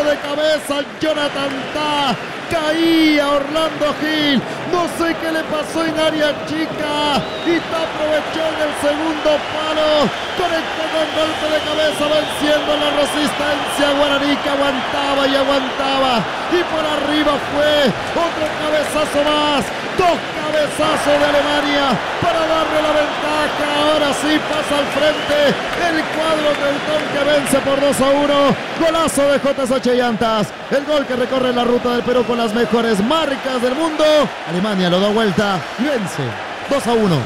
de cabeza Jonathan Tah. Caía Orlando Gil, no sé qué le pasó en área chica y Tah aprovechó en el segundo palo, conectó con golpe de cabeza venciendo la resistencia guaraní que aguantaba y aguantaba, y por arriba fue otro cabezazo más, 2 cabezazos de Alemania para darle la ventaja. Ahora sí pasa al frente el cuadro teutón que vence por 2-1, golazo de JSH Llantas, el gol que recorre la ruta del Perú con las mejores marcas del mundo. Alemania lo da vuelta y vence 2-1.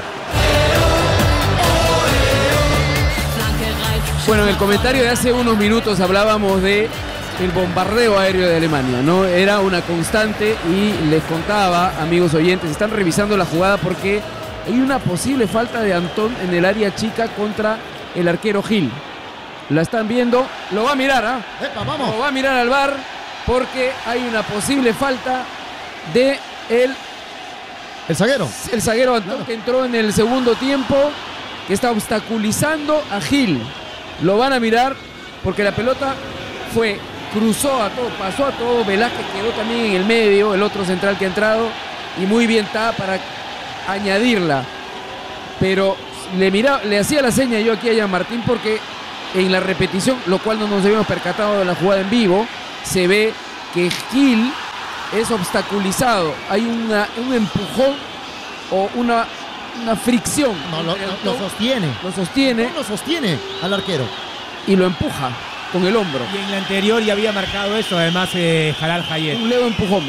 Bueno, en el comentario de hace unos minutos hablábamos de el bombardeo aéreo de Alemania, ¿no? Era una constante y les contaba, amigos oyentes, están revisando la jugada porque hay una posible falta de Antón en el área chica contra el arquero Gil. La están viendo, lo va a mirar, ¿ah? ¡Epa, vamos! Lo va a mirar al VAR porque hay una posible falta de el zaguero Antón, que entró en el segundo tiempo, que está obstaculizando a Gil. Lo van a mirar porque la pelota cruzó a todo, pasó a todo. Velázquez quedó también en el medio, el otro central que ha entrado, y muy bien está para añadirla. Pero le hacía la seña yo aquí a Jean Martín porque en la repetición, lo cual no nos habíamos percatado de la jugada en vivo, se ve que Gil es obstaculizado. Hay un empujón o una fricción. No, lo sostiene. Lo sostiene. No lo sostiene al arquero. Y lo empuja con el hombro. Y en la anterior ya había marcado eso, además Jalal Hayet. Un leve empujón.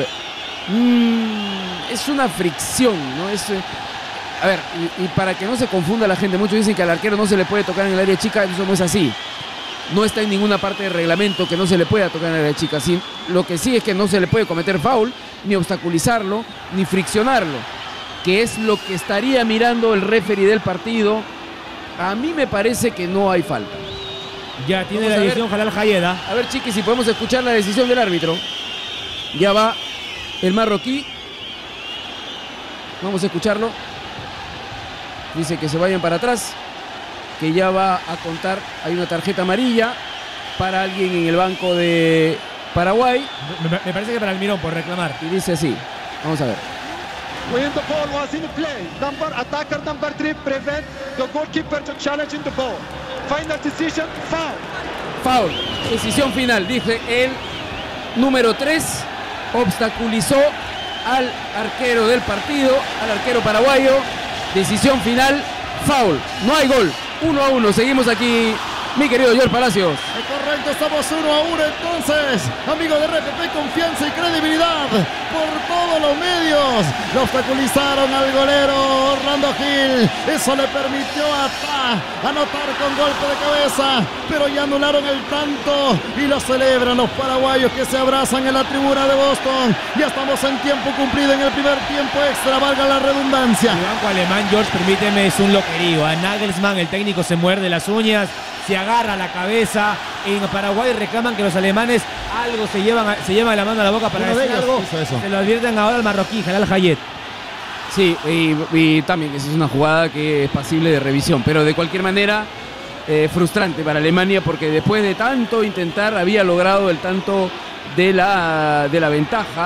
Es una fricción, ¿no? A ver, y para que no se confunda la gente, muchos dicen que al arquero no se le puede tocar en el área chica, eso no es así. No está en ninguna parte del reglamento que no se le pueda tocar en el área chica. Lo que sí es que no se le puede cometer foul, ni obstaculizarlo, ni friccionarlo, que es lo que estaría mirando el referee del partido. A mí me parece que no hay falta. Ya tiene la decisión Jalal Hayet. A ver, chiquis, si podemos escuchar la decisión del árbitro. Ya va el marroquí. Vamos a escucharlo. Dice que se vayan para atrás, que ya va a contar. Hay una tarjeta amarilla para alguien en el banco de Paraguay. Me parece que para Almirón, por reclamar. Y dice así. Vamos a ver. When the ball was in play, attacker number 3 prevent the goalkeeper to challenge in the ball. Final decision, foul. Foul. Decisión final. Dice el número 3 obstaculizó al arquero del partido, al arquero paraguayo. Decisión final, foul. No hay gol. 1-1. Seguimos aquí, mi querido George Palacios. Correcto, estamos 1-1 entonces. Amigos de RPP, confianza y credibilidad por todos los medios. Lo obstaculizaron al golero Orlando Gil. Eso le permitió a Tah anotar con golpe de cabeza, pero ya anularon el tanto y lo celebran los paraguayos que se abrazan en la tribuna de Boston. Ya estamos en tiempo cumplido en el primer tiempo extra, valga la redundancia. El banco alemán, George, permíteme, es un loquerío. A Nagelsmann, el técnico, se muerde las uñas, se agarra la cabeza. En Paraguay reclaman que los alemanes algo se llevan la mano a la boca para decir algo. Se lo advierten ahora al marroquí, Jalal Hayet. Sí, y también esa es una jugada que es pasible de revisión, pero de cualquier manera frustrante para Alemania porque después de tanto intentar había logrado el tanto de la ventaja,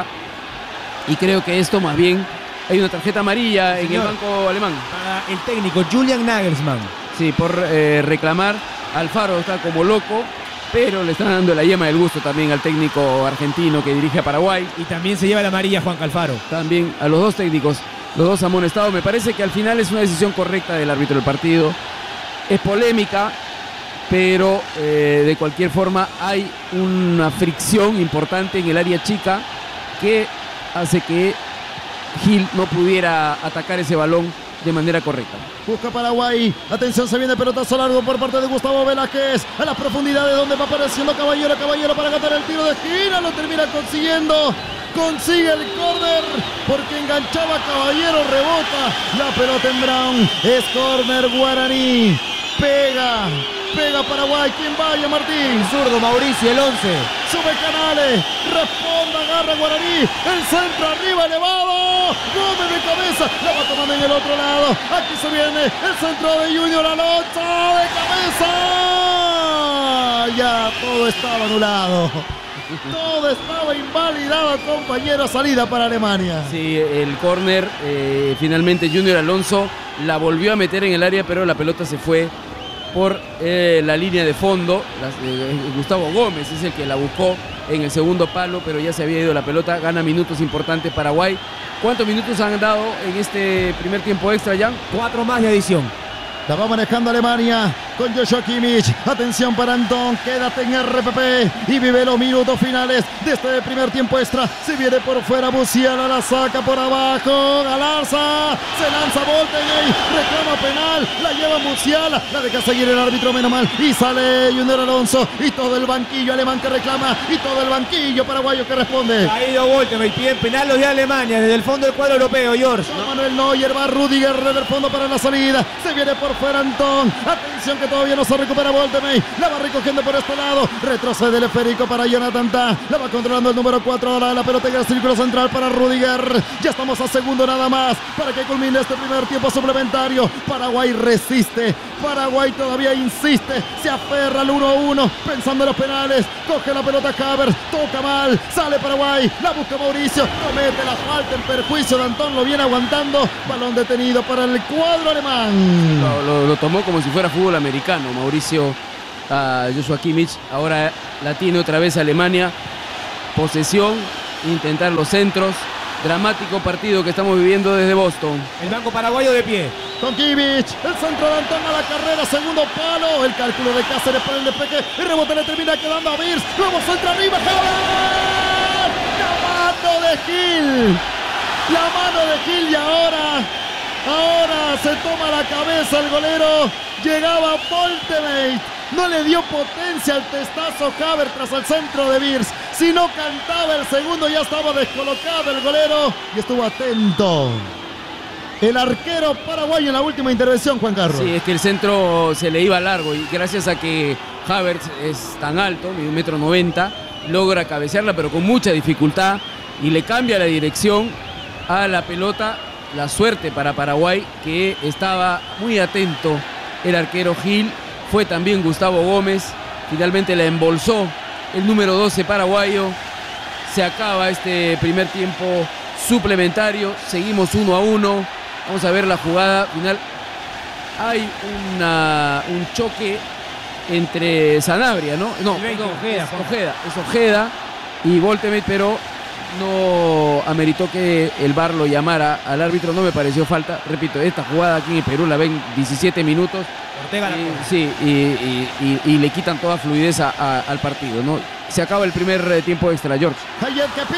y creo que esto más bien hay una tarjeta amarilla en el banco alemán. Para el técnico Julian Nagelsmann. Sí, por reclamar. Alfaro está como loco, pero le están dando la yema del gusto también al técnico argentino que dirige a Paraguay. Y también se lleva la amarilla Juan Calfaro. También a los dos técnicos, los dos amonestados. Me parece que al final es una decisión correcta del árbitro del partido. Es polémica, pero de cualquier forma hay una fricción importante en el área chica que hace que Gil no pudiera atacar ese balón de manera correcta. Busca Paraguay. Atención, se viene pelotazo largo por parte de Gustavo Velázquez. A las profundidades donde va apareciendo Caballero para ganar el tiro de esquina. Lo termina consiguiendo. Consigue el córner porque enganchaba Caballero, rebota la pelota en Brown. Es córner guaraní. Pega Paraguay. ¿Quién vaya, Martín? Zurdo, Mauricio, el 11. Sube Canales. Responda, agarra Guaraní. El centro arriba, elevado. Gómez de cabeza. La va tomando en el otro lado. Aquí se viene el centro de Junior Alonso. De cabeza. Ya todo estaba anulado. Todo estaba invalidado, compañero. Salida para Alemania. Sí, el córner, finalmente Junior Alonso la volvió a meter en el área, pero la pelota se fue por la línea de fondo. Gustavo Gómez es el que la buscó en el segundo palo, pero ya se había ido la pelota. Gana minutos importantes Paraguay. ¿Cuántos minutos han dado en este primer tiempo extra, Jan? 4 más de adición. La va manejando Alemania con Joshua Kimmich. Atención para Antón. Quédate en RPP y vive los minutos finales de este primer tiempo extra. Se viene por fuera Musiala, la saca por abajo. Galarza. Se lanza Voltegui. Reclama penal. La lleva Musiala. La deja seguir el árbitro, menos mal. Y sale Junior Alonso. Y todo el banquillo alemán que reclama. Y todo el banquillo paraguayo que responde. Ha ido Voltegui. Piden penal los de Alemania desde el fondo del cuadro europeo, George. Manuel Neuer, va Rudiger desde el fondo para la salida. Se viene por fuera Antón. Atención que todavía no se recupera Voltemey. La va recogiendo por este lado. Retrocede el esférico para Jonathan Tah. La va controlando el número 4. Ahora la pelota en el círculo central para Rudiger. Ya estamos a segundo nada más para que culmine este primer tiempo suplementario. Paraguay resiste. Paraguay todavía insiste. Se aferra al 1-1. Pensando en los penales. Coge la pelota Havertz. Toca mal. Sale Paraguay. La busca Mauricio. Comete la falta en perjuicio de Antón. Lo viene aguantando. Balón detenido para el cuadro alemán. Lo tomó como si fuera fútbol americano, Mauricio, a Joshua Kimmich. Ahora la tiene otra vez Alemania. Posesión, intentar los centros. Dramático partido que estamos viviendo desde Boston. El banco paraguayo de pie. Con Kimmich, el centro de Antón a la carrera, segundo palo. El cálculo de Cáceres para el despeje. El rebote le termina quedando a Wirtz. Luego centro arriba. ¡Havertz! La mano de Gil. La mano de Gil y ahora se toma la cabeza el golero. Llegaba Voltemey. No le dio potencia al testazo Havertz tras el centro de Wirtz. Si no cantaba el segundo, ya estaba descolocado el golero. Y estuvo atento el arquero paraguayo en la última intervención, Juan Carlos. Sí, es que el centro se le iba largo. Y gracias a que Havertz es tan alto, 1,90 m, logra cabecearla, pero con mucha dificultad. Y le cambia la dirección a la pelota. La suerte para Paraguay, que estaba muy atento el arquero Gil. Fue también Gustavo Gómez. Finalmente la embolsó el número 12 paraguayo. Se acaba este primer tiempo suplementario. Seguimos 1-1. Vamos a ver la jugada final. Hay un choque entre Sanabria, ¿no? No, es Ojeda y Voltemey, pero no ameritó que el VAR lo llamara al árbitro. No me pareció falta. Repito, esta jugada aquí en Perú la ven 17 minutos. Ortega sí, y le quitan toda fluidez al partido, ¿no? Se acaba el primer tiempo extra, George. Hayet que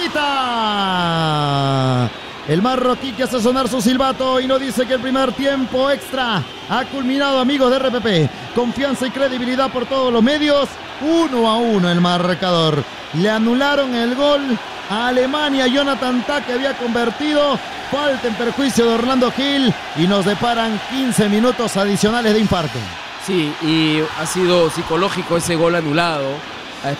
pita. El marroquí que hace sonar su silbato y nos dice que el primer tiempo extra ha culminado, amigos de RPP. Confianza y credibilidad por todos los medios. 1-1 el marcador. Le anularon el gol a Alemania. Jonathan Tah, que había convertido. Falta en perjuicio de Orlando Gil y nos deparan 15 minutos adicionales de infarto. Sí, y ha sido psicológico ese gol anulado a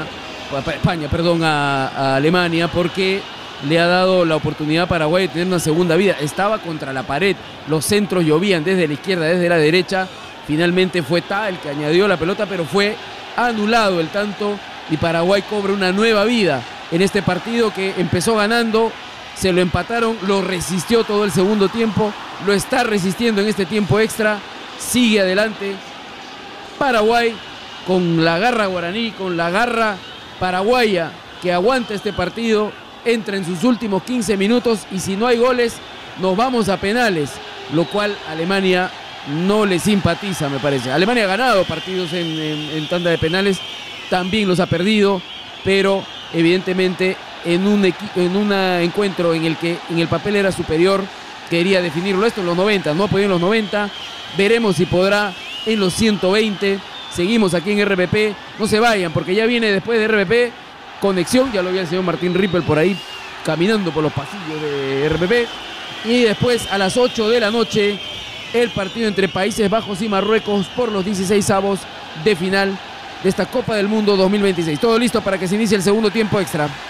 a Alemania, porque le ha dado la oportunidad a Paraguay de tener una segunda vida. Estaba contra la pared, los centros llovían desde la izquierda, desde la derecha. Finalmente fue Tah el que añadió la pelota, pero fue anulado el tanto y Paraguay cobra una nueva vida en este partido que empezó ganando. Se lo empataron, lo resistió todo el segundo tiempo, lo está resistiendo en este tiempo extra, sigue adelante. Paraguay con la garra guaraní, con la garra paraguaya que aguanta este partido, entra en sus últimos 15 minutos y si no hay goles nos vamos a penales, lo cual Alemania no le simpatiza, me parece. Alemania ha ganado partidos en tanda de penales, también los ha perdido, pero evidentemente en un encuentro en el que en el papel era superior, quería definirlo. Esto en los 90, no ha podido en los 90, veremos si podrá en los 120. Seguimos aquí en RPP, no se vayan porque ya viene después de RPP Conexión, ya lo vi el señor Martín Rippel por ahí caminando por los pasillos de RPP, y después a las 8 de la noche el partido entre Países Bajos y Marruecos por los 16avos de final de esta Copa del Mundo 2026. Todo listo para que se inicie el segundo tiempo extra.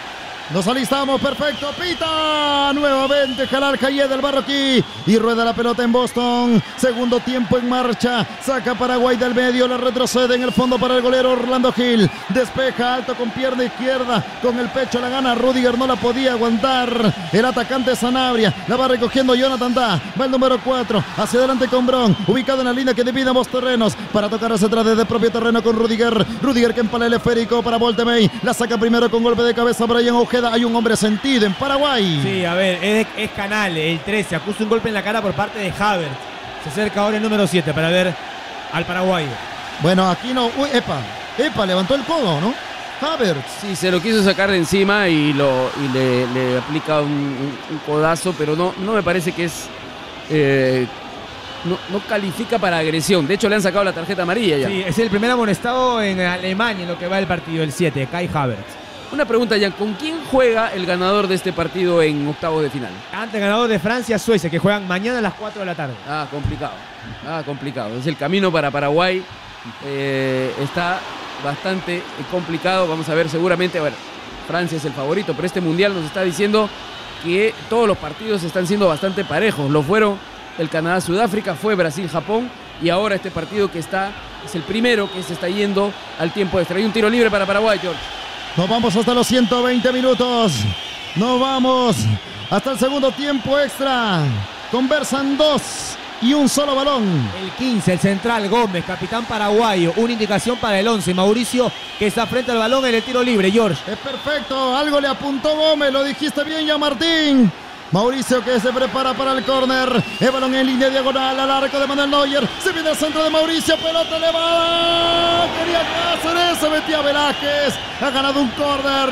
Nos alistamos, perfecto, pita nuevamente Jalal Hayed del Marroquí y rueda la pelota en Boston. Segundo tiempo en marcha, saca Paraguay del medio, la retrocede en el fondo para el golero Orlando Gil. Despeja alto con pierna izquierda, con el pecho la gana Rudiger, no la podía aguantar el atacante Sanabria. La va recogiendo Jonathan Da, va el número 4, hacia adelante con Bron, ubicado en la línea que divide ambos terrenos, para tocar hacia atrás desde el propio terreno con Rudiger. Rudiger que empala el esférico para Voltemey, la saca primero con golpe de cabeza Brian Ojeda. Hay un hombre sentido en Paraguay. Sí, a ver, es Canal, el 13, acusa un golpe en la cara por parte de Havertz. Se acerca ahora el número 7 para ver al paraguayo. Bueno, aquí no, uy, epa, levantó el codo, ¿no? Havertz. Sí, se lo quiso sacar de encima y le aplica un codazo, pero no me parece que es... No califica para agresión. De hecho, le han sacado la tarjeta amarilla ya. Sí, es el primer amonestado en Alemania en lo que va del partido, el 7, Kai Havertz. Una pregunta, Jan, ¿con quién juega el ganador de este partido en octavos de final? Ante ganador de Francia-Suecia, que juegan mañana a las 4 de la tarde. Complicado. Es el camino para Paraguay. Está bastante complicado. Vamos a ver, seguramente, Francia es el favorito, pero este mundial nos está diciendo que todos los partidos están siendo bastante parejos. Lo fueron el Canadá-Sudáfrica, fue Brasil-Japón y ahora este partido que es el primero que se está yendo al tiempo extra. Hay un tiro libre para Paraguay, George. Nos vamos hasta los 120 minutos. Nos vamos hasta el segundo tiempo extra. Conversan 2 y un solo balón. El 15, el central Gómez, capitán paraguayo. Una indicación para el 11, Mauricio, que está frente al balón en el tiro libre, George. Es perfecto, algo le apuntó Gómez, lo dijiste bien ya, Martín. Mauricio que se prepara para el córner. El balón en línea diagonal al arco de Manuel Neuer. Se viene al centro de Mauricio. Pelota elevada. Quería Cáceres. Se metía Velázquez. Ha ganado un córner.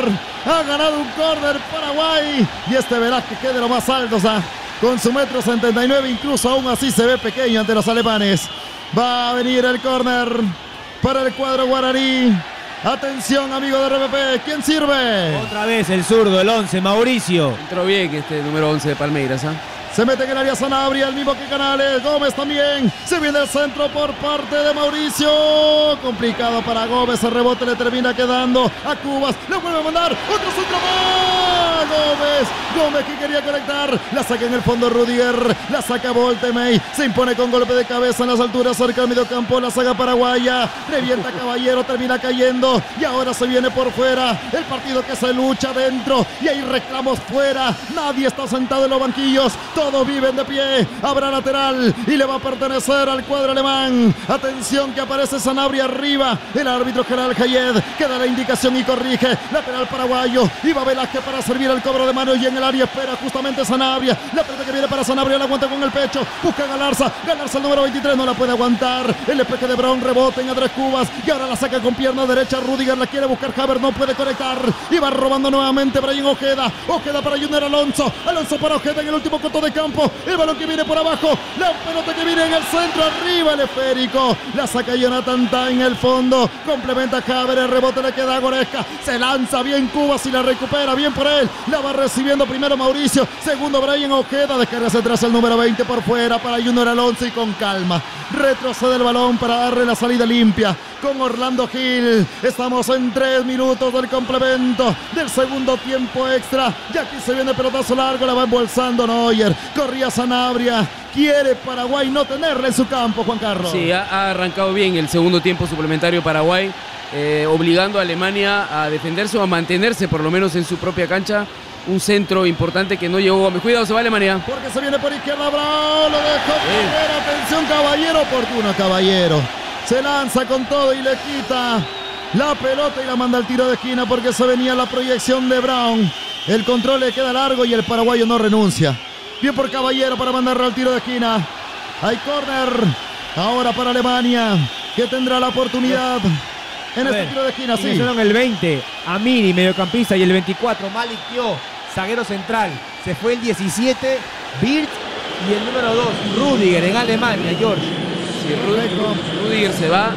Paraguay. Y este Velázquez que es de lo más alto. Con su 1,79 m. Incluso aún así se ve pequeño ante los alemanes. Va a venir el córner para el cuadro guaraní. Atención, amigo de RPP, ¿quién sirve? Otra vez el zurdo, el 11, Mauricio. Entró bien este número 11 de Palmeiras, Se mete en el área Sanabria, el mismo que Canales. Gómez también. Se viene el centro por parte de Mauricio. Complicado para Gómez. El rebote le termina quedando a Cubas. Le vuelve a mandar. Otro centro más. Gómez que quería conectar. La saca en el fondo Rudiger. La saca Voltemey. Se impone con golpe de cabeza en las alturas cerca del mediocampo. La saga paraguaya. Revienta Caballero. Termina cayendo. Y ahora se viene por fuera. El partido que se lucha dentro. Y hay reclamos fuera. Nadie está sentado en los banquillos. Todos viven de pie. Habrá lateral y le va a pertenecer al cuadro alemán. Atención que aparece Sanabria arriba. El árbitro Jalal Hayed que da la indicación y corrige. Lateral paraguayo. Y va Velázquez para servir el cobro de mano y en el área espera justamente Sanabria. La pelota que viene para Sanabria la aguanta con el pecho. Busca a Galarza. Galarza el número 23 no la puede aguantar. El despeje de Brown rebote en Andrés Cubas. Y ahora la saca con pierna derecha. Rudiger la quiere buscar. Havertz no puede conectar. Y va robando nuevamente Brian Ojeda. Ojeda para Junior Alonso. Alonso para Ojeda en el último coto de campo. El balón que viene por abajo. La pelota que viene en el centro. Arriba el esférico. La saca Jonathan Ta en el fondo. Complementa Havertz. El rebote le queda a Goretzka. Se lanza bien Cubas y la recupera. Bien por él. La va recibiendo primero Mauricio. Segundo Brian Ojeda. Descarga hacia atrás el número 20 por fuera para Junior Alonso y con calma. Retrocede el balón para darle la salida limpia con Orlando Gil. Estamos en 3 minutos del complemento del segundo tiempo extra. Y aquí se viene pelotazo largo. La va embolsando Neuer. Corría Sanabria. Quiere Paraguay no tenerle en su campo, Juan Carlos. Sí, ha arrancado bien el segundo tiempo suplementario Paraguay, obligando a Alemania a defenderse o a mantenerse por lo menos en su propia cancha. Un centro importante que no llegó Gómez. Cuidado, se va Alemania. Porque se viene por izquierda Bravo. Lo dejó caer. Atención, Caballero. Oportuno, Caballero. Se lanza con todo y le quita la pelota y la manda al tiro de esquina porque se venía la proyección de Brown. El control le queda largo y el paraguayo no renuncia. Bien por Caballero para mandarlo al tiro de esquina. Hay córner ahora para Alemania, que tendrá la oportunidad en este tiro de esquina. Sí. El 20, Amiri, mediocampista, y el 24, Malik Tio, zaguero central. Se fue el 17, Bird, y el número 2, Rudiger, en Alemania, George. Sí, Rudiger se va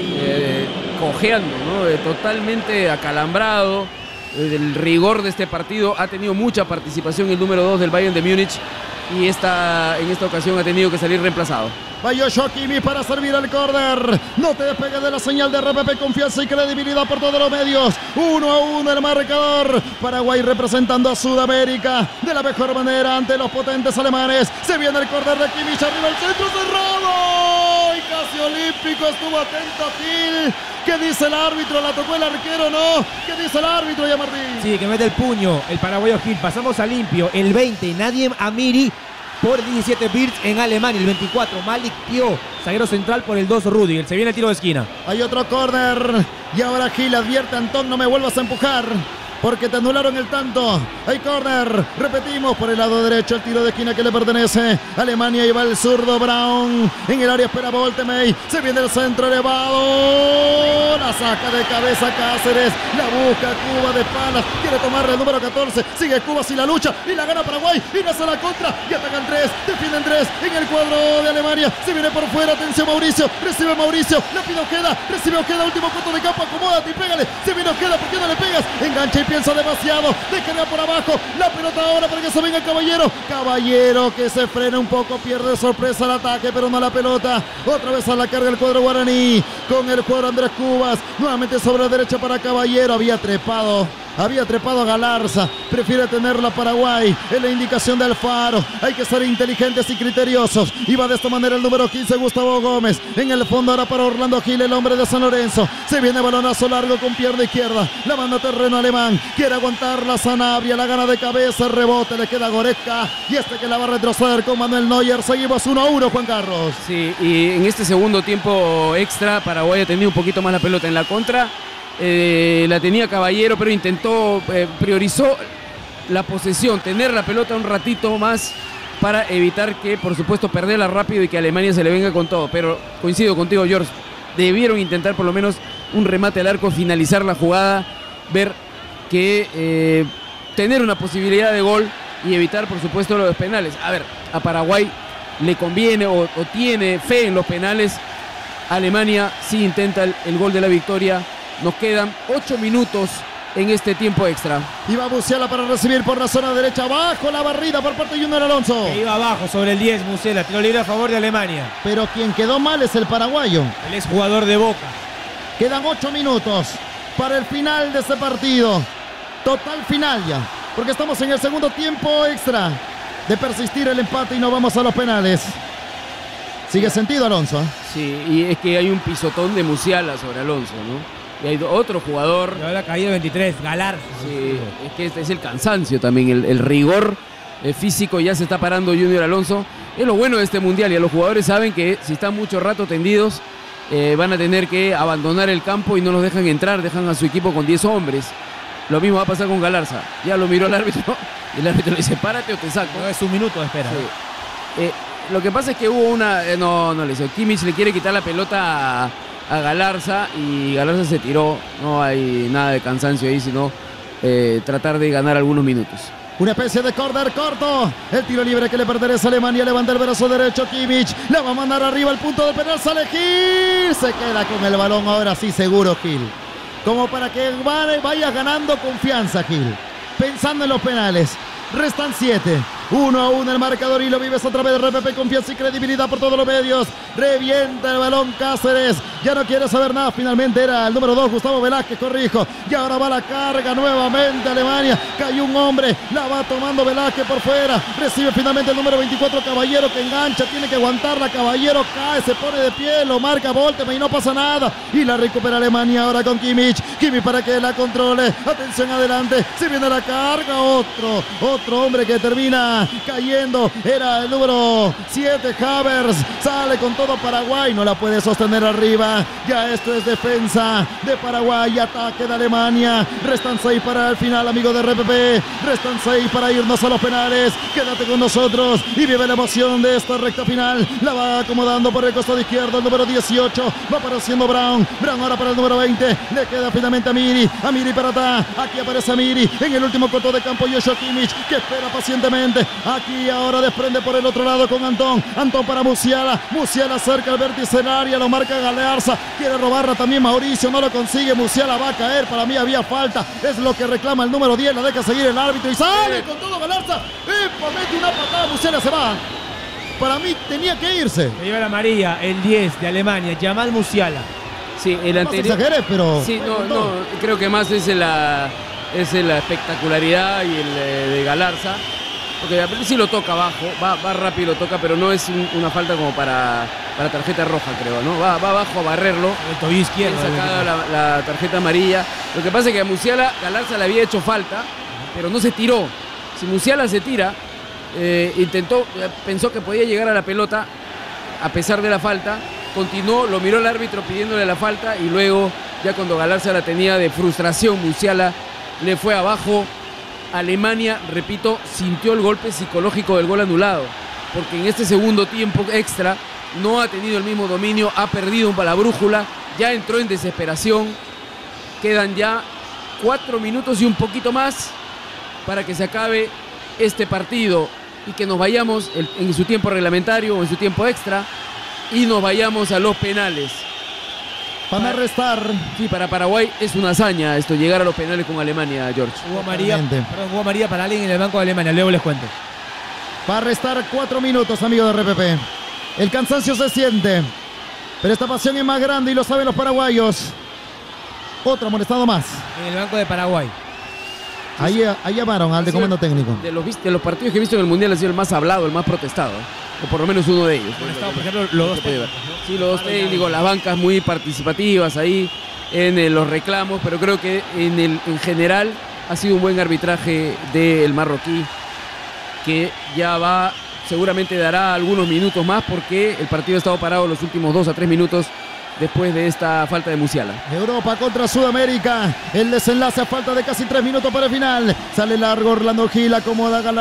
cojeando, ¿no? Totalmente acalambrado. Del rigor de este partido ha tenido mucha participación el número 2 del Bayern de Múnich y en esta ocasión ha tenido que salir reemplazado. Va Joshua Kimmich para servir el córner. No te despegues de la señal de RPP, confianza y credibilidad por todos los medios. 1-1 el marcador. Paraguay representando a Sudamérica de la mejor manera ante los potentes alemanes. Se viene el córner de Kimmich, arriba el centro cerrado. Y casi olímpico, estuvo atento Gil. ¿Qué dice el árbitro? ¿La tocó el arquero? No. ¿Qué dice el árbitro, ya Martín? Sí, que mete el puño el paraguayo Gil. Pasamos a limpio. El 20, Nadim Amiri por 17 Birz en Alemania. El 24, Malik Pio, zaguero central por el 2, Rudiger. Se viene el tiro de esquina. Hay otro córner. Y ahora Gil advierte a Antón, no me vuelvas a empujar, porque te anularon el tanto. Hay córner, repetimos, por el lado derecho, el tiro de esquina que le pertenece a Alemania. Y va el zurdo Brown, en el área espera Voltemey, se viene el centro elevado, la saca de cabeza Cáceres, la busca Cuba de palas, quiere tomarle el número 14, sigue Cuba sin la lucha, y la gana Paraguay, y nace la contra, y atacan 3, defienden 3, en el cuadro de Alemania, se viene por fuera, atención Mauricio, recibe Mauricio, la pide Ojeda, recibe Ojeda, último punto de campo, acomódate y pégale, se viene Ojeda, ¿por qué no le pegas? Engancha y piensa demasiado, descarga por abajo, la pelota ahora para que se venga Caballero, Caballero que se frena un poco, pierde sorpresa el ataque, pero no la pelota, otra vez a la carga el cuadro guaraní, con el cuadro Andrés Cubas, nuevamente sobre la derecha para Caballero, había trepado a Galarza, prefiere tenerla Paraguay, es la indicación de Alfaro, hay que ser inteligentes y criteriosos, y va de esta manera el número 15 Gustavo Gómez, en el fondo ahora para Orlando Gil, el hombre de San Lorenzo, se viene balonazo largo con pierna izquierda, la manda terreno alemán, quiere aguantar la Sanabria, la gana de cabeza, el rebote, le queda Goretzka, y que la va a retroceder con Manuel Neuer, seguimos 1-1 Juan Carlos. Sí, y en este segundo tiempo extra, Paraguay ha tenido un poquito más la pelota en la contra. La tenía Caballero, pero priorizó la posesión, tener la pelota un ratito más para evitar que, por supuesto, perderla rápido y que Alemania se le venga con todo. Pero coincido contigo, George, debieron intentar por lo menos un remate al arco, finalizar la jugada, ver que tener una posibilidad de gol y evitar, por supuesto, los penales. A ver, a Paraguay le conviene o tiene fe en los penales. Alemania sí intenta el gol de la victoria. Nos quedan 8 minutos en este tiempo extra. Iba Musiala para recibir por la zona derecha, bajo la barrida por parte de Junior Alonso. Que iba abajo sobre el 10, Musiala, tiro libre a favor de Alemania. Pero quien quedó mal es el paraguayo. El exjugador de Boca. Quedan 8 minutos para el final de este partido. Total final ya, porque estamos en el segundo tiempo extra. De persistir el empate y no vamos a los penales. Sigue sentido Alonso. Sí, y es que hay un pisotón de Musiala sobre Alonso, ¿no? Y hay otro jugador. Y ahora caído 23, Galar. Sí, es que este es el cansancio también, el rigor físico. Ya se está parando Junior Alonso. Es lo bueno de este mundial, y los jugadores saben que si están mucho rato tendidos van a tener que abandonar el campo y no los dejan entrar, dejan a su equipo con 10 hombres. Lo mismo va a pasar con Galarza. Ya lo miró el árbitro y el árbitro le dice, párate o te saco. No, es un minuto de espera. Sí. Lo que pasa es que hubo una... no le hizo. Kimmich le quiere quitar la pelota a Galarza y Galarza se tiró. No hay nada de cansancio ahí, sino tratar de ganar algunos minutos. Una especie de córner corto. El tiro libre que le pertenece a Alemania. Levanta el brazo derecho Kimmich. La va a mandar arriba al punto de penal. Sale Gil. Se queda con el balón. Ahora sí seguro Gil. Como para que vaya ganando confianza Gil. Pensando en los penales. Restan 7. 1-1 el marcador y lo vives otra vez. RPP, confianza y credibilidad por todos los medios. Revienta el balón Cáceres. Ya no quiere saber nada. Finalmente era el número 2, Gustavo Velázquez, corrijo. Y ahora va la carga nuevamente Alemania. Cayó un hombre. La va tomando Velázquez por fuera. Recibe finalmente el número 24, Caballero, que engancha. Tiene que aguantarla. Caballero cae, se pone de pie. Lo marca Voltemey y no pasa nada. Y la recupera Alemania ahora con Kimmich. Kimmich para que la controle. Atención adelante. Se viene la carga. Otro hombre que termina cayendo, era el número 7, Havertz, sale con todo Paraguay, no la puede sostener arriba, ya esto es defensa de Paraguay, ataque de Alemania, restan 6 para el final, amigo de RPP, restan 6 para irnos a los penales, quédate con nosotros y vive la emoción de esta recta final, la va acomodando por el costado izquierdo, el número 18, va apareciendo Brown ahora para el número 20, le queda finalmente a Miri para atrás, aquí aparece Miri, en el último corto de campo Joshua Kimmich, que espera pacientemente. Aquí ahora desprende por el otro lado con Antón para Musiala cerca al vértice del área, lo marca Galarza. Galarza. Quiere robarla también Mauricio, no lo consigue. Musiala va a caer. Para mí había falta. Es lo que reclama el número 10. La deja seguir el árbitro y sale con todo Galarza. Mete una patada. Musiala se va. Para mí tenía que irse. Se lleva la amarilla, el 10 de Alemania, Jamal Musiala. Sí, el anterior. No exageré, pero. Sí, no, creo que más es la espectacularidad y el de Galarza. Porque sí lo toca abajo, va rápido, lo toca, pero no es una falta como para tarjeta roja, creo, ¿no? Va abajo a barrerlo. El tobillo izquierdo. Sacada la tarjeta amarilla. Lo que pasa es que a Musiala, Galarza le había hecho falta, pero no se tiró. Si Musiala se tira, pensó que podía llegar a la pelota, a pesar de la falta, continuó, lo miró el árbitro pidiéndole la falta y luego, ya cuando Galarza la tenía de frustración, Musiala le fue abajo. Alemania, repito, sintió el golpe psicológico del gol anulado, porque en este segundo tiempo extra no ha tenido el mismo dominio, ha perdido la brújula, ya entró en desesperación. Quedan ya 4 minutos y un poquito más para que se acabe este partido y que nos vayamos en su tiempo reglamentario o en su tiempo extra y nos vayamos a los penales. Van a restar. Sí, para Paraguay es una hazaña esto, llegar a los penales con Alemania, George. Hubo María para alguien en el banco de Alemania, luego les cuento. Va a restar 4 minutos, amigo de RPP. El cansancio se siente, pero esta pasión es más grande y lo saben los paraguayos. Otro amonestado más. En el banco de Paraguay. Ahí llamaron al de comando técnico. De los partidos que he visto en el Mundial ha sido el más hablado, el más protestado. O por lo menos uno de ellos. Por ejemplo, los dos técnicos. Sí, los dos técnicos, las bancas muy participativas ahí en los reclamos, pero creo que en general ha sido un buen arbitraje del marroquí, que ya seguramente dará algunos minutos más porque el partido ha estado parado los últimos 2 a 3 minutos después de esta falta de Musiala. Europa contra Sudamérica. El desenlace a falta de casi 3 minutos para el final. Sale largo Orlando Gil, acomoda Galarza.